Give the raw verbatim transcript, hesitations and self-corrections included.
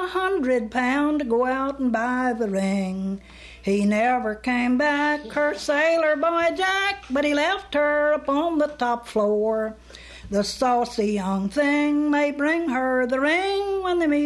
hundred pound to go out and buy the ring. He never came back, her sailor boy Jack, but he left her upon the top floor. The saucy young thing may bring her the ring when they meet